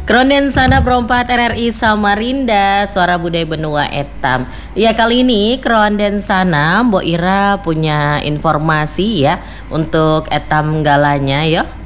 Kronen sana perompat RRI Samarinda, suara budaya benua etam. Ya, kali ini Kronen sana Mbok Ira punya informasi ya untuk etam galanya ya.